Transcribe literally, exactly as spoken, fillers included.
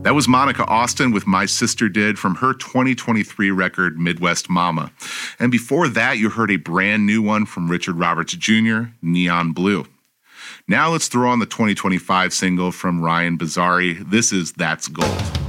That was Monica Austin with My Sister Did from her twenty twenty-three record, Midwest Mama. And before that, you heard a brand new one from Richard Roberts Junior, Neon Blue. Now let's throw on the twenty twenty-five single from Ryan Bizzarri. This is That's Gold.